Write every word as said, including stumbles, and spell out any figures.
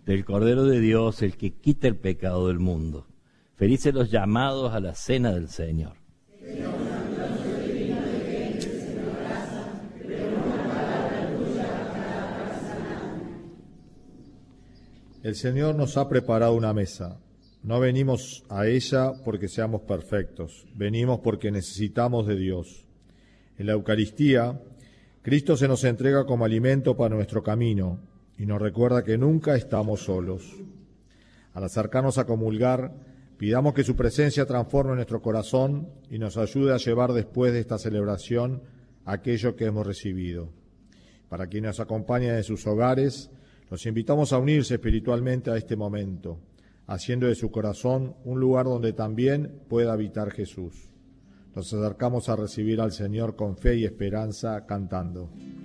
del Cordero de Dios, el que quita el pecado del mundo. Felices los llamados a la cena del Señor. El Señor nos ha preparado una mesa. No venimos a ella porque seamos perfectos, venimos porque necesitamos de Dios. En la Eucaristía, Cristo se nos entrega como alimento para nuestro camino y nos recuerda que nunca estamos solos. Al acercarnos a comulgar, pidamos que su presencia transforme nuestro corazón y nos ayude a llevar después de esta celebración aquello que hemos recibido. Para quienes nos acompañan de sus hogares, los invitamos a unirse espiritualmente a este momento, haciendo de su corazón un lugar donde también pueda habitar Jesús. Nos acercamos a recibir al Señor con fe y esperanza, cantando.